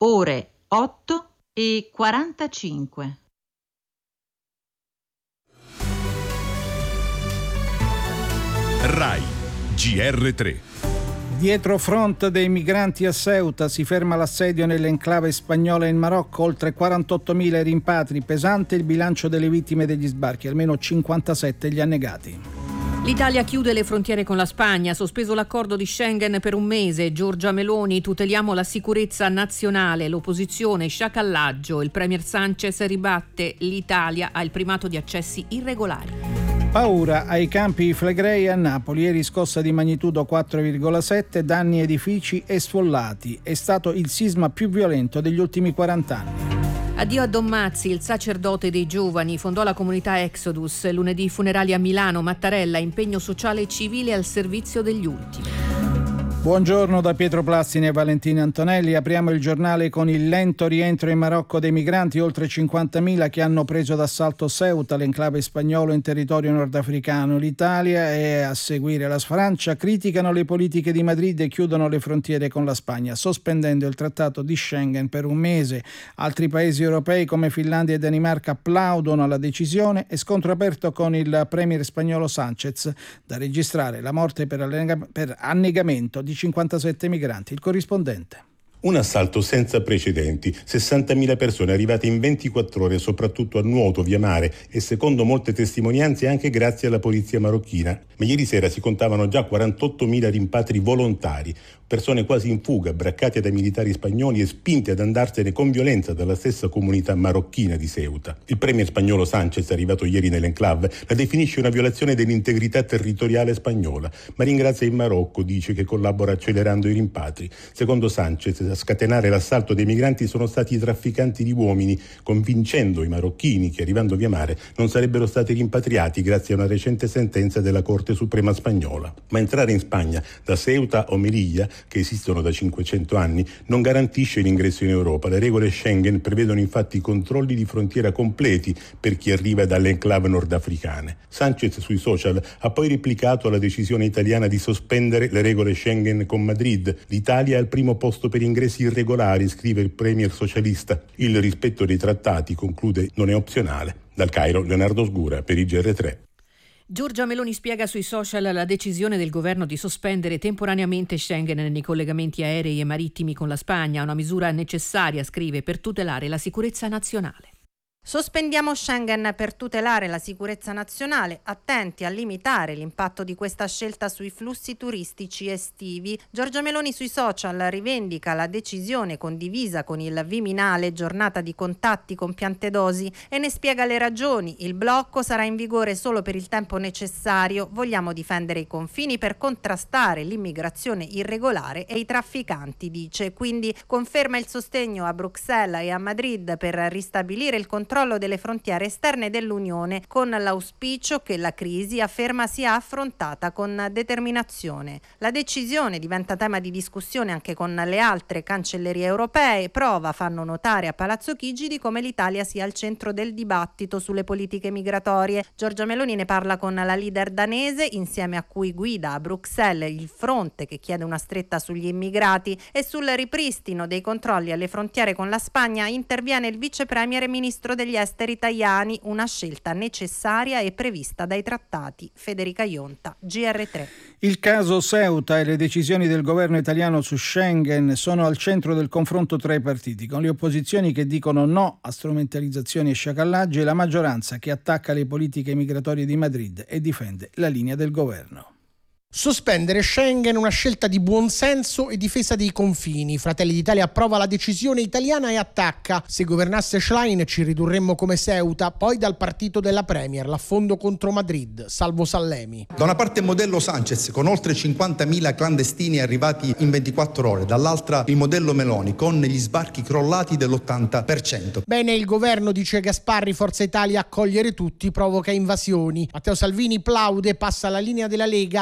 ore 8:45. RAI GR3. Dietro front dei migranti a Ceuta si ferma l'assedio nell'enclave spagnola in Marocco, oltre 48.000 rimpatri, pesante il bilancio delle vittime degli sbarchi, almeno 57 gli annegati. L'Italia chiude le frontiere con la Spagna, sospeso l'accordo di Schengen per un mese. Giorgia Meloni, tuteliamo la sicurezza nazionale, l'opposizione sciacallaggio, il premier Sanchez ribatte, l'Italia ha il primato di accessi irregolari. Paura ai campi Flegrei a Napoli, ieri scossa di magnitudo 4,7, danni edifici e sfollati. È stato il sisma più violento degli ultimi 40 anni. Addio a Don Mazzi, il sacerdote dei giovani, fondò la comunità Exodus, lunedì funerali a Milano, Mattarella, impegno sociale e civile al servizio degli ultimi. Buongiorno da Pietro Plastini e Valentina Antonelli. Apriamo il giornale con il lento rientro in Marocco dei migranti, oltre 50.000 che hanno preso d'assalto Ceuta, l'enclave spagnolo in territorio nordafricano. L'Italia e a seguire la Francia criticano le politiche di Madrid e chiudono le frontiere con la Spagna, sospendendo il trattato di Schengen per un mese. Altri paesi europei come Finlandia e Danimarca applaudono alla decisione e scontro aperto con il premier spagnolo Sanchez, da registrare la morte per annegamento di 57 migranti. Il corrispondente. Un assalto senza precedenti, 60.000 persone arrivate in 24 ore, soprattutto a nuoto, via mare e secondo molte testimonianze anche grazie alla polizia marocchina. Ma ieri sera si contavano già 48.000 rimpatri volontari, persone quasi in fuga, braccate dai militari spagnoli e spinte ad andarsene con violenza dalla stessa comunità marocchina di Ceuta. Il premier spagnolo Sanchez, arrivato ieri nell'enclave, la definisce una violazione dell'integrità territoriale spagnola, ma ringrazia il Marocco, dice che collabora accelerando i rimpatri. Secondo Sanchez, a scatenare l'assalto dei migranti sono stati i trafficanti di uomini, convincendo i marocchini che arrivando via mare non sarebbero stati rimpatriati grazie a una recente sentenza della Corte Suprema spagnola. Ma entrare in Spagna da Ceuta o Melilla, che esistono da 500 anni, non garantisce l'ingresso in Europa. Le regole Schengen prevedono infatti controlli di frontiera completi per chi arriva dalle enclave nordafricane. Sanchez sui social ha poi replicato la decisione italiana di sospendere le regole Schengen con Madrid. L'Italia è al primo posto per ingressi irregolari, scrive il premier socialista. Il rispetto dei trattati, conclude, non è opzionale. Dal Cairo, Leonardo Sgura per il GR3. Giorgia Meloni spiega sui social la decisione del governo di sospendere temporaneamente Schengen nei collegamenti aerei e marittimi con la Spagna, una misura necessaria, scrive, per tutelare la sicurezza nazionale. Sospendiamo Schengen per tutelare la sicurezza nazionale, attenti a limitare l'impatto di questa scelta sui flussi turistici estivi. Giorgia Meloni sui social rivendica la decisione condivisa con il Viminale, giornata di contatti con Piantedosi, e ne spiega le ragioni. Il blocco sarà in vigore solo per il tempo necessario. Vogliamo difendere i confini per contrastare l'immigrazione irregolare e i trafficanti, dice. Quindi conferma il sostegno a Bruxelles e a Madrid per ristabilire il controllo delle frontiere esterne dell'Unione, con l'auspicio che la crisi, afferma, sia affrontata con determinazione. La decisione diventa tema di discussione anche con le altre cancellerie europee. Prova, fanno notare a Palazzo Chigi, di come l'Italia sia al centro del dibattito sulle politiche migratorie. Giorgia Meloni ne parla con la leader danese, insieme a cui guida a Bruxelles il fronte che chiede una stretta sugli immigrati, e sul ripristino dei controlli alle frontiere con la Spagna interviene il vice premier e ministro degli esteri Tajani, una scelta necessaria e prevista dai trattati. Federica Ionta, GR3. Il caso Ceuta e le decisioni del governo italiano su Schengen sono al centro del confronto tra i partiti, con le opposizioni che dicono no a strumentalizzazioni e sciacallaggi e la maggioranza che attacca le politiche migratorie di Madrid e difende la linea del governo. Sospendere Schengen, una scelta di buonsenso e difesa dei confini. Fratelli d'Italia approva la decisione italiana e attacca. Se governasse Schlein ci ridurremmo come Ceuta. Poi dal partito della Premier, l'affondo contro Madrid, Salvo Sallemi. Da una parte il modello Sanchez con oltre 50.000 clandestini arrivati in 24 ore, dall'altra il modello Meloni con gli sbarchi crollati dell'80%. Bene, il governo, dice Gasparri, Forza Italia, accogliere tutti provoca invasioni. Matteo Salvini plaude, passa alla linea della Lega che chiede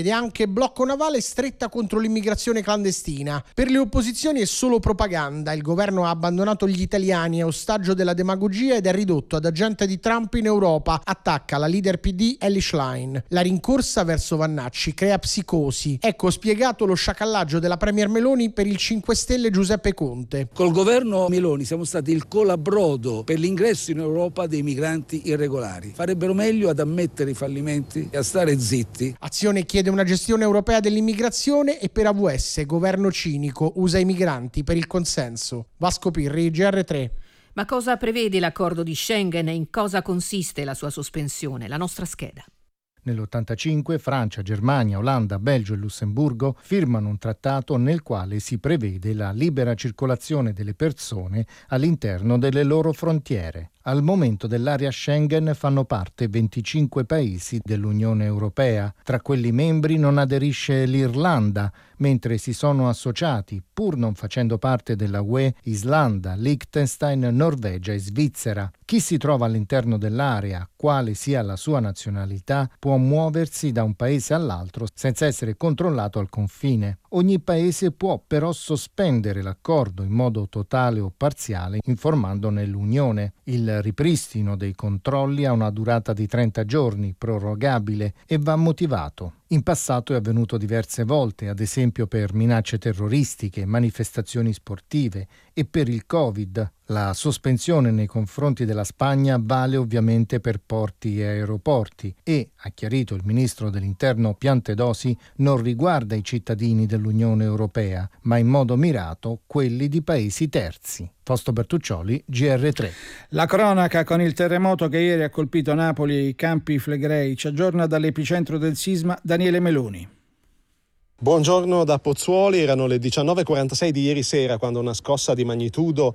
chiede anche blocco navale stretta contro l'immigrazione clandestina. Per le opposizioni è solo propaganda. Il governo ha abbandonato gli italiani a ostaggio della demagogia ed è ridotto ad agente di Trump in Europa. Attacca la leader PD Elly Schlein. La rincorsa verso Vannacci crea psicosi. Ecco spiegato lo sciacallaggio della premier Meloni per il 5 Stelle Giuseppe Conte. Col governo Meloni siamo stati il colabrodo per l'ingresso in Europa dei migranti irregolari. Farebbero meglio ad ammettere i fallimenti e a stare zitti. Azione chiede una gestione europea dell'immigrazione e per AVS, governo cinico, usa i migranti per il consenso. Vasco Pirri, GR3. Ma cosa prevede l'accordo di Schengen e in cosa consiste la sua sospensione? La nostra scheda. Nell'85 Francia, Germania, Olanda, Belgio e Lussemburgo firmano un trattato nel quale si prevede la libera circolazione delle persone all'interno delle loro frontiere. Al momento dell'area Schengen fanno parte 25 paesi dell'Unione Europea. Tra quelli membri non aderisce l'Irlanda, mentre si sono associati, pur non facendo parte della UE, Islanda, Liechtenstein, Norvegia e Svizzera. Chi si trova all'interno dell'area, quale sia la sua nazionalità, può muoversi da un paese all'altro senza essere controllato al confine. Ogni paese può però sospendere l'accordo in modo totale o parziale, informandone l'Unione. Il ripristino dei controlli ha una durata di 30 giorni, prorogabile, e va motivato. In passato è avvenuto diverse volte, ad esempio per minacce terroristiche, manifestazioni sportive e per il Covid. La sospensione nei confronti della Spagna vale ovviamente per porti e aeroporti e, ha chiarito il ministro dell'Interno Piantedosi, non riguarda i cittadini dell'Unione Europea, ma in modo mirato quelli di paesi terzi. Fausto Bertuccioli, GR3. La cronaca con il terremoto che ieri ha colpito Napoli e i Campi Flegrei. Ci aggiorna dall'epicentro del sisma Daniele Meloni. Buongiorno da Pozzuoli, erano le 19.46 di ieri sera quando una scossa di magnitudo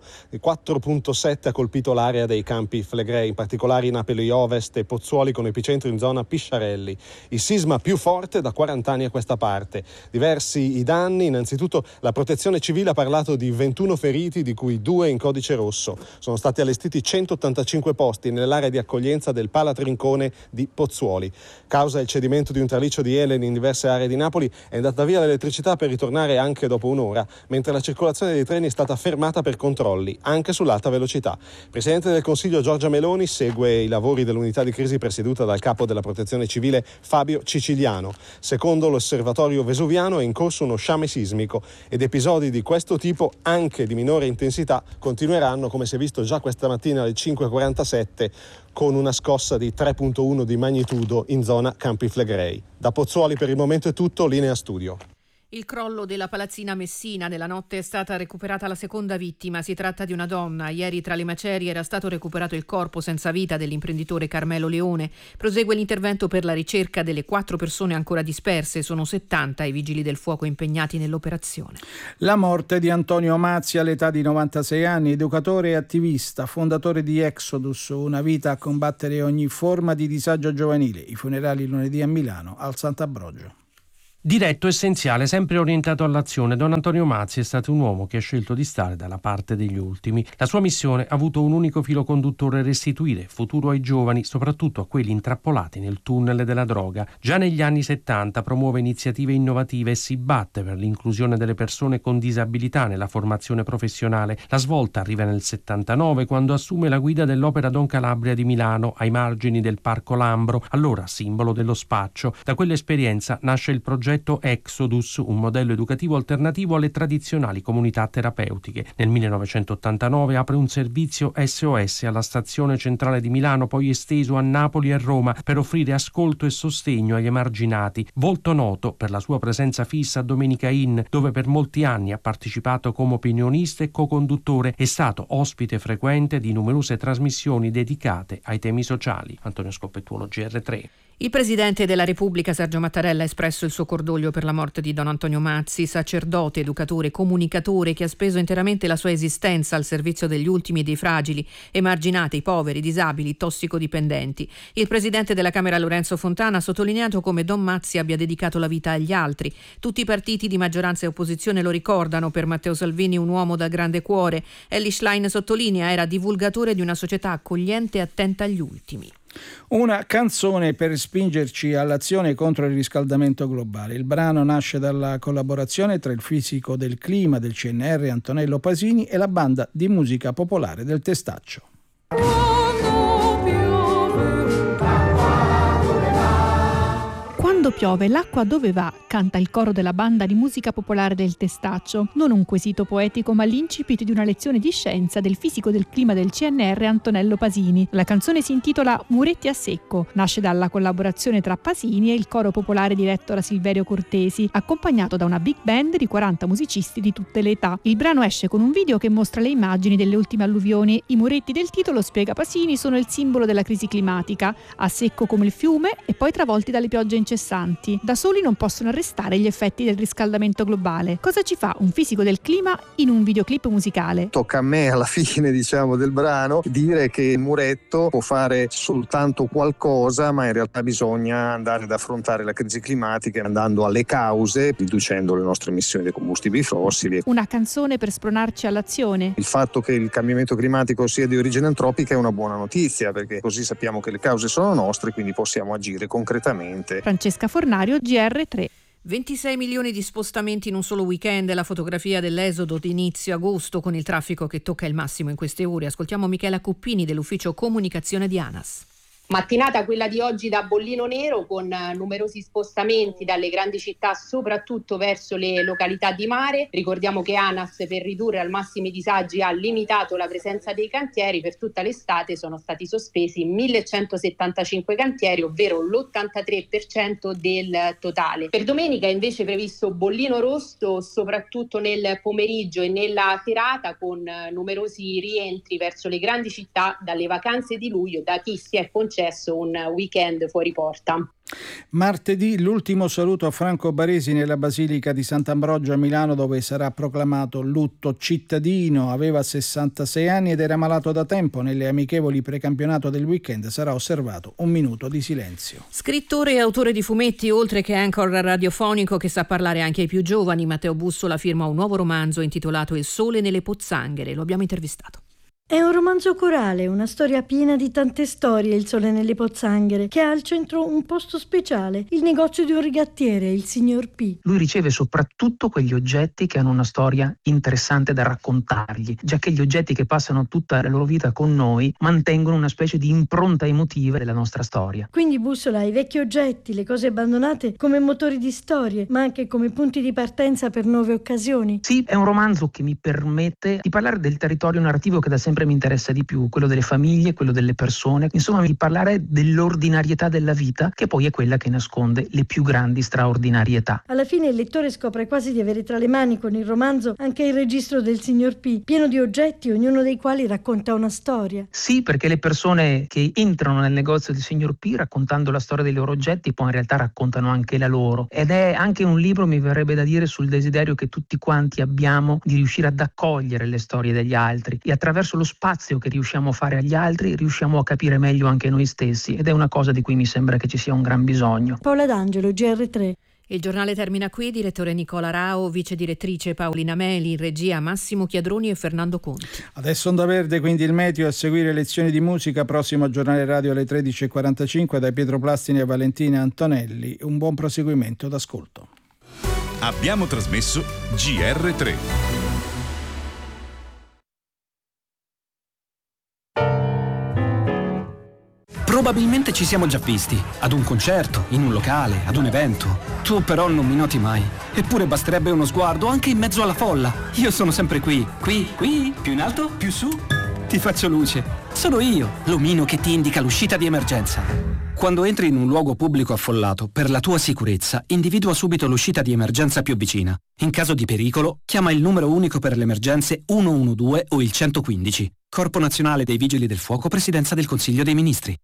4.7 ha colpito l'area dei Campi Flegrei, in particolare Napoli Ovest e Pozzuoli con epicentro in zona Pisciarelli. Il sisma più forte da 40 anni a questa parte. Diversi i danni, innanzitutto la Protezione Civile ha parlato di 21 feriti, di cui 2 in codice rosso. Sono stati allestiti 185 posti nell'area di accoglienza del Palatrincone di Pozzuoli. Causa il cedimento di un traliccio di Eleni in diverse aree di Napoli, è andata via l'elettricità per ritornare anche dopo un'ora, mentre la circolazione dei treni è stata fermata per controlli, anche sull'alta velocità. Il Presidente del Consiglio Giorgia Meloni segue i lavori dell'unità di crisi presieduta dal capo della Protezione Civile Fabio Ciciliano. Secondo l'Osservatorio Vesuviano è in corso uno sciame sismico ed episodi di questo tipo, anche di minore intensità, continueranno, come si è visto già questa mattina alle 5.47, con una scossa di 3.1 di magnitudo in zona Campi Flegrei. Da Pozzuoli per il momento è tutto, linea studio. Il crollo della palazzina Messina. Nella notte è stata recuperata la seconda vittima. Si tratta di una donna. Ieri tra le macerie era stato recuperato il corpo senza vita dell'imprenditore Carmelo Leone. Prosegue l'intervento per la ricerca delle 4 persone ancora disperse. Sono 70 i vigili del fuoco impegnati nell'operazione. La morte di Antonio Mazzi all'età di 96 anni, educatore e attivista, fondatore di Exodus, una vita a combattere ogni forma di disagio giovanile. I funerali lunedì a Milano, al Sant'Ambrogio. Diretto, essenziale, sempre orientato all'azione, Don Antonio Mazzi è stato un uomo che ha scelto di stare dalla parte degli ultimi. La sua missione ha avuto un unico filo conduttore: restituire futuro ai giovani, soprattutto a quelli intrappolati nel tunnel della droga. Già negli anni 70 promuove iniziative innovative e si batte per l'inclusione delle persone con disabilità nella formazione professionale. La svolta arriva nel 79 quando assume la guida dell'Opera Don Calabria di Milano, ai margini del Parco Lambro, allora simbolo dello spaccio. Da quell'esperienza nasce il progetto Exodus, un modello educativo alternativo alle tradizionali comunità terapeutiche. Nel 1989 apre un servizio SOS alla stazione centrale di Milano, poi esteso a Napoli e Roma, per offrire ascolto e sostegno agli emarginati. Volto noto per la sua presenza fissa a Domenica Inn, dove per molti anni ha partecipato come opinionista e co-conduttore, è stato ospite frequente di numerose trasmissioni dedicate ai temi sociali. Antonio Scoppettuolo, GR3. Il Presidente della Repubblica Sergio Mattarella ha espresso il suo cordoglio per la morte di Don Antonio Mazzi, sacerdote, educatore, comunicatore che ha speso interamente la sua esistenza al servizio degli ultimi e dei fragili, emarginati, poveri, disabili, tossicodipendenti. Il Presidente della Camera Lorenzo Fontana ha sottolineato come Don Mazzi abbia dedicato la vita agli altri. Tutti i partiti di maggioranza e opposizione lo ricordano. Per Matteo Salvini un uomo dal grande cuore. Elly Schlein sottolinea: era divulgatore di una società accogliente e attenta agli ultimi. Una canzone per spingerci all'azione contro il riscaldamento globale. Il brano nasce dalla collaborazione tra il fisico del clima del CNR Antonello Pasini e la banda di musica popolare del Testaccio. Quando piove, l'acqua dove va? Canta il coro della banda di musica popolare del Testaccio. Non un quesito poetico, ma l'incipit di una lezione di scienza del fisico del clima del CNR Antonello Pasini. La canzone si intitola Muretti a secco. Nasce dalla collaborazione tra Pasini e il coro popolare diretto da Silverio Cortesi, accompagnato da una big band di 40 musicisti di tutte le età. Il brano esce con un video che mostra le immagini delle ultime alluvioni. I muretti del titolo, spiega Pasini, sono il simbolo della crisi climatica, a secco come il fiume e poi travolti dalle piogge incessanti. Da soli non possono arrestare gli effetti del riscaldamento globale. Cosa ci fa un fisico del clima in un videoclip musicale? Tocca a me alla fine, del brano, dire che il muretto può fare soltanto qualcosa, ma in realtà bisogna andare ad affrontare la crisi climatica andando alle cause, riducendo le nostre emissioni di combustibili fossili. Una canzone per spronarci all'azione. Il fatto che il cambiamento climatico sia di origine antropica è una buona notizia, perché così sappiamo che le cause sono nostre, quindi possiamo agire concretamente. Francesca Fornario, GR3. 26 milioni di spostamenti in un solo weekend è la fotografia dell'esodo di inizio agosto, con il traffico che tocca il massimo in queste ore. Ascoltiamo Michela Coppini dell'ufficio comunicazione di ANAS. Mattinata quella di oggi da bollino nero, con numerosi spostamenti dalle grandi città soprattutto verso le località di mare. Ricordiamo che ANAS, per ridurre al massimo i disagi, ha limitato la presenza dei cantieri. Per tutta l'estate sono stati sospesi 1175 cantieri, ovvero l'83% del totale. Per domenica è invece previsto bollino rosso soprattutto nel pomeriggio e nella serata, con numerosi rientri verso le grandi città dalle vacanze di luglio da chi si è concesso un weekend fuori porta. Martedì l'ultimo saluto a Franco Baresi nella Basilica di Sant'Ambrogio a Milano, dove sarà proclamato lutto cittadino. Aveva 66 anni ed era malato da tempo. Nelle amichevoli precampionato del weekend sarà osservato un minuto di silenzio. Scrittore e autore di fumetti, oltre che anchor radiofonico che sa parlare anche ai più giovani, Matteo Bussola firma un nuovo romanzo intitolato Il sole nelle pozzanghere. Lo abbiamo intervistato. È un romanzo corale, una storia piena di tante storie, Il sole nelle pozzanghere, che ha al centro un posto speciale, il negozio di un rigattiere, il signor P. Lui riceve soprattutto quegli oggetti che hanno una storia interessante da raccontargli, giacché gli oggetti che passano tutta la loro vita con noi mantengono una specie di impronta emotiva della nostra storia. Quindi Bussola i vecchi oggetti, le cose abbandonate come motori di storie, ma anche come punti di partenza per nuove occasioni. Sì, è un romanzo che mi permette di parlare del territorio narrativo che da sempre mi interessa di più, quello delle famiglie, quello delle persone, insomma di parlare dell'ordinarietà della vita, che poi è quella che nasconde le più grandi straordinarietà. Alla fine il lettore scopre quasi di avere tra le mani con il romanzo anche il registro del signor P, pieno di oggetti, ognuno dei quali racconta una storia. Sì, perché le persone che entrano nel negozio del signor P raccontando la storia dei loro oggetti poi in realtà raccontano anche la loro, ed è anche un libro, mi verrebbe da dire, sul desiderio che tutti quanti abbiamo di riuscire ad accogliere le storie degli altri, e attraverso lo spazio che riusciamo a fare agli altri riusciamo a capire meglio anche noi stessi, ed è una cosa di cui mi sembra che ci sia un gran bisogno. Paola D'Angelo, GR3. Il giornale termina qui, direttore Nicola Rao, vice direttrice Paolina Meli, in regia Massimo Chiadroni e Fernando Conti. Adesso Onda Verde, quindi il meteo, a seguire lezioni di musica, prossimo giornale radio alle 13.45 da Pietro Plastini e Valentina Antonelli. Un buon proseguimento d'ascolto. Abbiamo trasmesso GR3. Probabilmente ci siamo già visti, ad un concerto, in un locale, ad un evento. Tu però non mi noti mai. Eppure basterebbe uno sguardo anche in mezzo alla folla. Io sono sempre qui, più in alto, più su. Ti faccio luce. Sono io, l'omino che ti indica l'uscita di emergenza. Quando entri in un luogo pubblico affollato, per la tua sicurezza, individua subito l'uscita di emergenza più vicina. In caso di pericolo, chiama il numero unico per le emergenze 112 o il 115. Corpo Nazionale dei Vigili del Fuoco, Presidenza del Consiglio dei Ministri.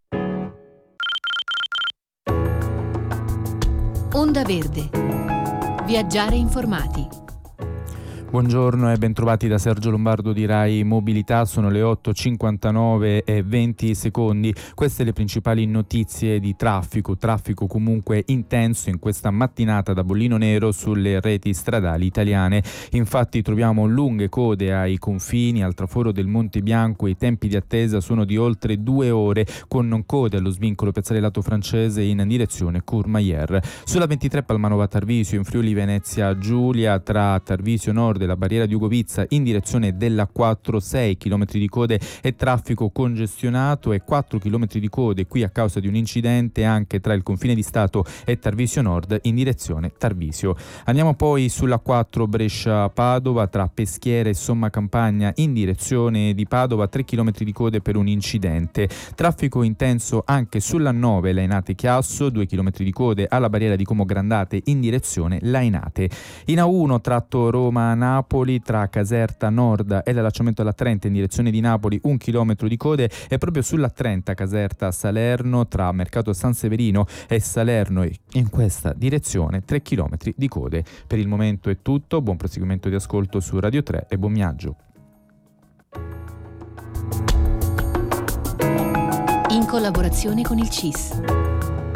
Onda Verde. Viaggiare informati. Buongiorno e bentrovati da Sergio Lombardo di Rai Mobilità, sono le 8:59 e 20 secondi. Queste le principali notizie di traffico comunque intenso in questa mattinata da bollino nero sulle reti stradali italiane. Infatti troviamo lunghe code ai confini, al traforo del Monte Bianco, i tempi di attesa sono di oltre 2 ore, con code allo svincolo Piazzale Lato Francese in direzione Courmayeur. Sulla 23 Palmanova Tarvisio in Friuli Venezia Giulia, tra Tarvisio Nord della barriera di Ugovizza in direzione della 4, 6 km di code e traffico congestionato e 4 km di code qui a causa di un incidente anche tra il confine di Stato e Tarvisio Nord in direzione Tarvisio. Andiamo poi sulla 4 Brescia-Padova tra Peschiera e Somma Campagna in direzione di Padova, 3 km di code per un incidente. Traffico intenso anche sulla 9 Lainate Chiasso, 2 km di code alla barriera di Como Grandate in direzione Lainate. In A1 tratto Roma-Napoli tra Caserta Nord e l'allacciamento alla 30 in direzione di Napoli 1 chilometro di code, e proprio sulla 30 Caserta Salerno tra Mercato San Severino e Salerno in questa direzione 3 chilometri di code. Per il momento è tutto, buon proseguimento di ascolto su Radio 3 e buon viaggio. In collaborazione con il CIS.